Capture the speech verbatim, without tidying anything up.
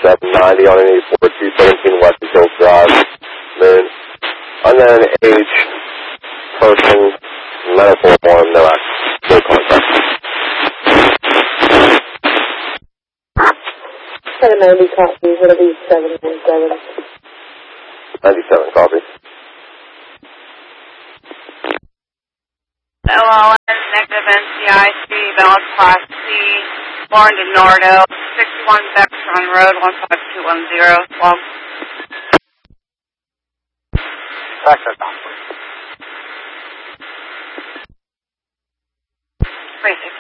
seven ninety on an eighty-four two seventeen West Hills Drive, Moon. Unknown age, person, medical form, no act, no contact. seven ninety copy, what are these seven ninety-seven? ninety-seven copy. L L N, negative N C I C, balance class C, born to Nardo, sixty-one Beckstrom Road, one five two one zero, log. Access on. Three six.